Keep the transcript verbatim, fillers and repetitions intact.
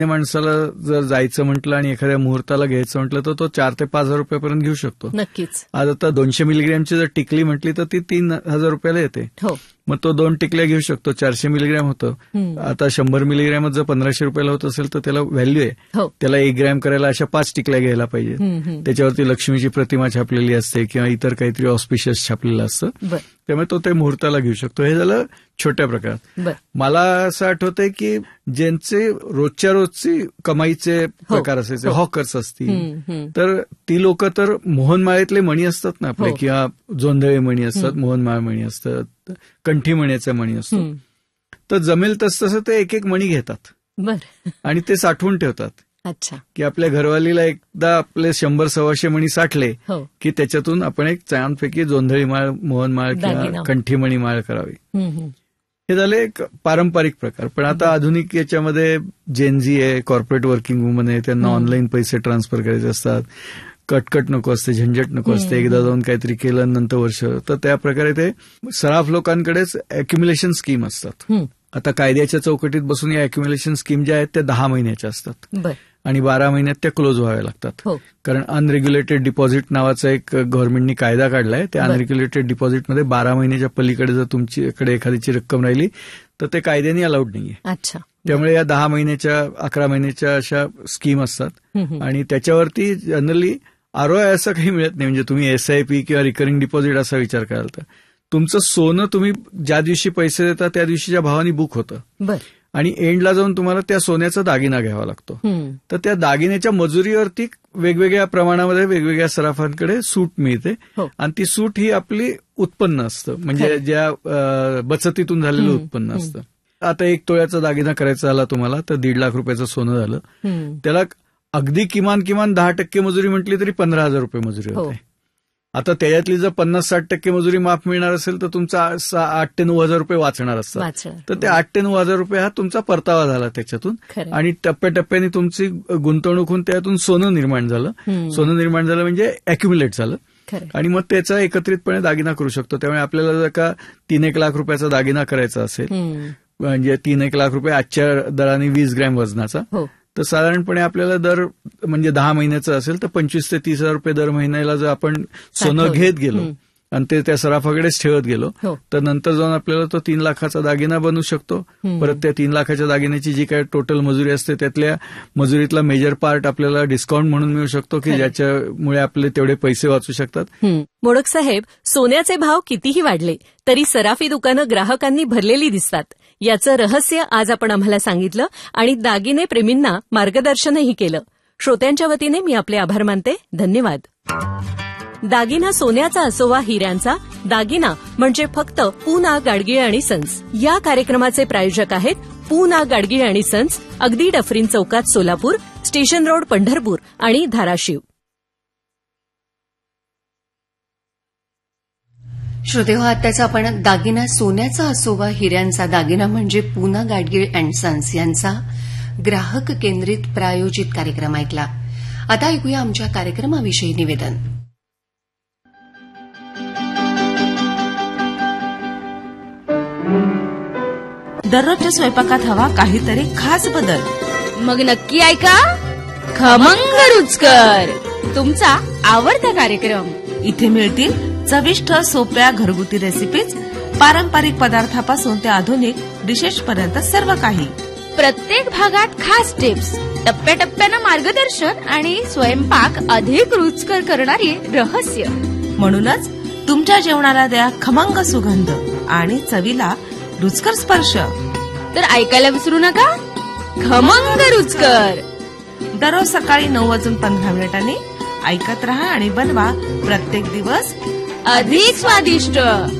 माणसाला जर जायचं म्हटलं आणि एखाद्या मुहूर्ताला घ्यायचं म्हटलं तर तो चार ते पाच हजार रुपयापर्यंत घेऊ शकतो. नक्कीच. आज आता दोनशे मिलीग्रॅमची जर टिकली म्हटली तर ती तीन हजार रुपयाला येते. हो. मग तो दोन टिकल्या घेऊ शकतो. चारशे मिलीग्रॅम होतं. आता शंभर मिलीग्रॅमच जर पंधराशे रुपयाला होत असेल तर त्याला व्हॅल्यू आहे. हो. त्याला एक ग्रॅम करायला अशा पाच टिकल्या घ्यायला पाहिजे. त्याच्यावरती लक्ष्मीची प्रतिमा छापलेली असते किंवा इतर काहीतरी ऑस्पिशियस छापलेलं असतं. त्यामुळे तो ते मुहूर्ताला घेऊ शकतो. हे झालं छोट्या प्रकारात. मला असं आठवतंय की ज्यांचे रोजच्या रोजची कमाईचे प्रकार असायचे, हॉकर्स असतील, तर ती लोक तर मोहनमाळेतले मणी असतात ना आपले, किंवा जोंधळे मणी असतात, मोहनमाळ मणी असतात, कंठी मण्याचे मणी असतात, तर जमेल तस तसं ते एक एक मणी घेतात आणि ते साठवून ठेवतात. अच्छा. की आपल्या घरवालीला एकदा आपले शंभर सव्वाशे मणी साठले की त्याच्यातून आपण एक छानपैकी जोंधळी माळ, मोहनमाळ किंवा कंठीमणी माळ करावी. हे झाले एक पारंपरिक प्रकार. पण आता आधुनिक याच्यामध्ये जेनझी आहे, कॉर्पोरेट वर्किंग वुमन आहे, त्यांना ऑनलाईन पैसे ट्रान्सफर करायचे असतात, कटकट नको असते, झंझट नको असते, एकदा जाऊन काहीतरी केलं नंतर वर्ष, तर त्या प्रकारे ते सराफ लोकांकडेच अॅक्युम्युलेशन स्कीम असतात. आता कायद्याच्या चौकटीत बसून या अॅक्युम्युलेशन स्कीम ज्या आहेत त्या दहा महिन्याच्या असतात आणि बारा महिन्यात त्या क्लोज व्हाव्या लागतात. कारण अनरेग्युलेटेड डिपॉझिट नावाचा एक गव्हर्नमेंटनी कायदा काढलाय. त्या अनरेग्युलेटेड डिपॉझिटमध्ये बारा महिन्याच्या पलीकडे जर तुमच्याकडे एखाद्याची रक्कम राहिली तर ते कायद्याने अलाउड नाहीये. अच्छा. त्यामुळे या दहा महिन्याच्या, अकरा महिन्याच्या अशा स्कीम असतात आणि त्याच्यावरती जनरली आरओआय असं काही मिळत नाही. म्हणजे तुम्ही एसआयपी किंवा रिकरिंग डिपॉझिट असा विचार कराल तर तुमचं सोनं तुम्ही ज्या दिवशी पैसे देता त्या दिवशीच्या भावाने बुक होतं आणि एंडला जाऊन तुम्हाला त्या सोन्याचा दागिना घ्यावा लागतो. तर त्या दागिन्याच्या मजुरीवरती वेगवेगळ्या प्रमाणामध्ये वेगवेगळ्या सराफांकडे सूट मिळते आणि ती सूट ही आपली उत्पन्न असतं, म्हणजे ज्या बचतीतून झालेलं उत्पन्न असतं. आता एक तोळ्याचा दागिना करायचा झाला तुम्हाला तर दीड लाख रुपयाचं सोनं झालं, त्याला अगदी किमान किमान दहा टक्के मजुरी म्हटली तरी पंधरा हजार रुपये मजुरी होते. आता त्याच्यातली जर पन्नास साठ टक्के मजुरी माफ मिळणार असेल तर तुमचा आठ ते नऊ हजार रुपये वाचणार असतात. तर ते आठ ते नऊ हजार रुपये हा तुमचा परतावा झाला त्याच्यातून आणि टप्प्याटप्प्याने तुमची गुंतवणूक होऊन त्यातून सोनं निर्माण झालं. सोनं निर्माण झालं म्हणजे अॅक्युम्युलेट झालं आणि मग त्याचा एकत्रितपणे दागिना करू शकतो. त्यामुळे आपल्याला जर का तीन एक लाख रुपयाचा दागिना करायचा असेल, म्हणजे तीन एक लाख रुपये आजच्या दराने वीस ग्रॅम वजनाचा, तर साधारणपणे आपल्याला दर म्हणजे दहा महिन्याचं असेल तर पंचवीस ते तीस हजार रुपये दर महिन्याला जर आपण सोनं घेत गेलो आणि ते त्या सराफाकडेच ठेवत गेलो तर नंतर जाऊन आपल्याला तो तीन लाखाचा दागिना बनवू शकतो. परत त्या तीन लाखाच्या दागिन्याची जी काय टोटल मजुरी असते त्यातल्या मजुरीतला मेजर पार्ट आपल्याला डिस्काउंट म्हणून मिळू शकतो की ज्याच्यामुळे आपले तेवढे पैसे वाचू शकतात. मोडक साहेब, सोन्याचे भाव कितीही वाढले तरी सराफी दुकानं ग्राहकांनी भरलेली दिसतात. याचं रहस्य आज आपण आम्हाला सांगितलं आणि दागिने प्रेमींना मार्गदर्शनही केलं. श्रोत्यांच्या वतीने मी आपले आभार मानते. धन्यवाद. दागिना सोन्याचा असो वा हिऱ्यांचा, दागिना म्हणजे फक्त पूना गाडगीळ आणि सन्स. या कार्यक्रमाचे प्रायोजक आहेत पूना गाडगीळ आणि सन्स, अगदी डफरीन चौकात सोलापूर, स्टेशन रोड पंढरपूर आणि धाराशिव. श्रोतेहो, आत्ताचा आपण दागिना सोन्याचा असो वा हिऱ्यांचा, दागिना म्हणजे पूना गाडगीळ अँड सन्स यांचा ग्राहक केंद्रित प्रायोजित कार्यक्रम ऐकला. आता ऐकूया आमच्या कार्यक्रमाविषयी निवेदन. दररोजच्या स्वयंपाकात हवा काहीतरी खास बदल. मग नक्की ऐका खमंग रुचकर, तुमचा आवडता कार्यक्रम. इथे मिळतील चविष्ट सोप्या घरगुती रेसिपीज, पारंपरिक पदार्थापासून ते आधुनिक डिशेसपर्यंत सर्व काही. प्रत्येक भागात खास टिप्स, टप्प्याटप्प्यानं मार्गदर्शन आणि स्वयंपाक अधिक रुचकर करणारी रहस्य. म्हणूनच तुमच्या जेवणाला द्या खमंग सुगंध आणि चवीला रुचकर स्पर्श. तर ऐकायला विसरू नका खमंग रुचकर. दररोज सकाळी नऊ वाजून पंधरा मिनिटांनी ऐकत रहा आणि बनवा प्रत्येक दिवस अधिक स्वादिष्ट.